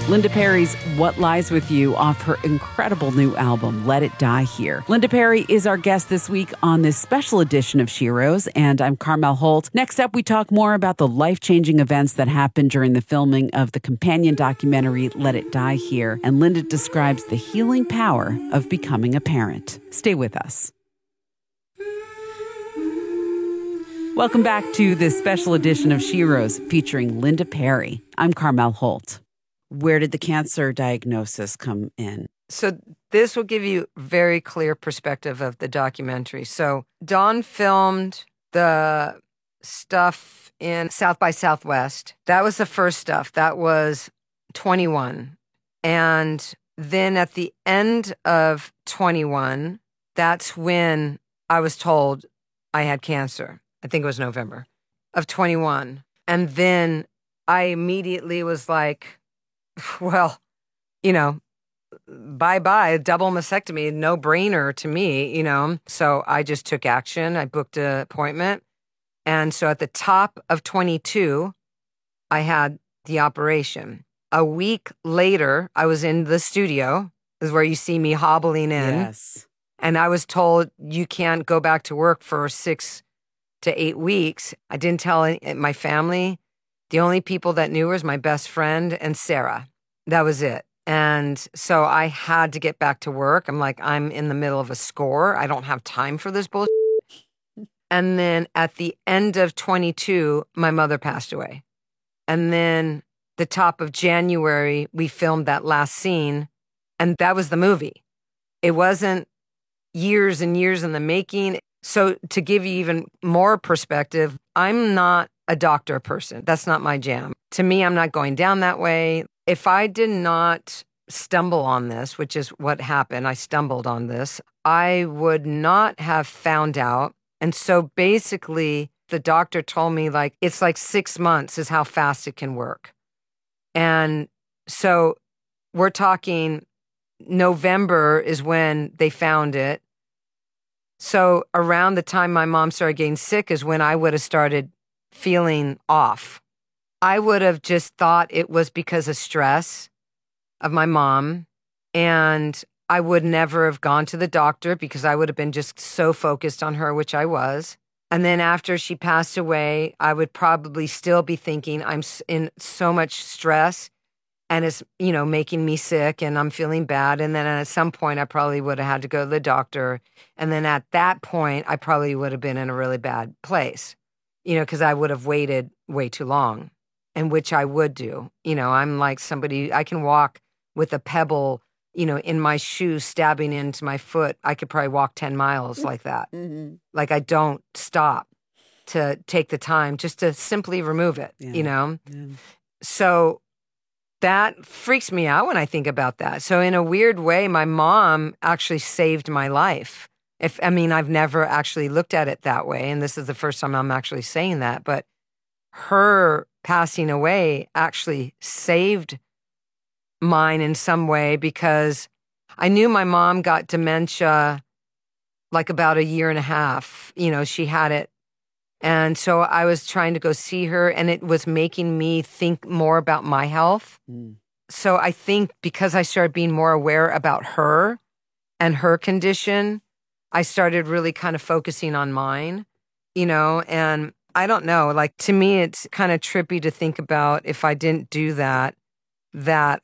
Linda Perry's What Lies With You off her incredible new album, Let It Die Here. Linda Perry is our guest this week on this special edition of Sheroes, and I'm Carmel Holt. Next up, we talk more about the life-changing events that happened during the filming of the companion documentary, Let It Die Here, and Linda describes the healing power of becoming a parent. Stay with us. Welcome back to this special edition of Sheroes featuring Linda Perry. I'm Carmel Holt. Where did the cancer diagnosis come in? So this will give you very clear perspective of the documentary. So Dawn filmed the stuff in South by Southwest. That was the first stuff. That was 21. And then at the end of 21, that's when I was told I had cancer. I think it was November of 21. And then I immediately was like, well, you know, bye-bye, double mastectomy, no brainer to me, you know. So I just took action. I booked an appointment. And so at the top of 22, I had the operation. A week later, I was in the studio. This is where you see me hobbling in. Yes. And I was told you can't go back to work for 6 to 8 weeks. I didn't tell my family. The only people that knew was my best friend and Sarah. That was it. And so I had to get back to work. I'm like, I'm in the middle of a score. I don't have time for this bullshit. And then at the end of 22, my mother passed away. And then the top of January, we filmed that last scene. And that was the movie. It wasn't years and years in the making. So to give you even more perspective, I'm not a doctor person. That's not my jam. To me, I'm not going down that way. If I did not stumble on this, which is what happened, I stumbled on this, I would not have found out. And so basically, the doctor told me, like, it's like 6 months is how fast it can work. And so we're talking November is when they found it. So around the time my mom started getting sick is when I would have started feeling off. I would have just thought it was because of stress of my mom, and I would never have gone to the doctor because I would have been just so focused on her, which I was. And then after she passed away, I would probably still be thinking I'm in so much stress and it's, you know, making me sick and I'm feeling bad. And then at some point, I probably would have had to go to the doctor. And then at that point, I probably would have been in a really bad place, you know, because I would have waited way too long, and which I would do. You know, I'm like somebody, I can walk with a pebble, you know, in my shoe stabbing into my foot. I could probably walk 10 miles like that. Mm-hmm. Like I don't stop to take the time just to simply remove it, you know? Yeah. So that freaks me out when I think about that. So in a weird way, my mom actually saved my life. I've never actually looked at it that way. And this is the first time I'm actually saying that, but her passing away actually saved mine in some way, because I knew my mom got dementia like about a year and a half. You know, she had it. And so I was trying to go see her, and it was making me think more about my health. Mm. So I think because I started being more aware about her and her condition, I started really kind of focusing on mine, you know, and I don't know, like to me, it's kind of trippy to think about if I didn't do that, that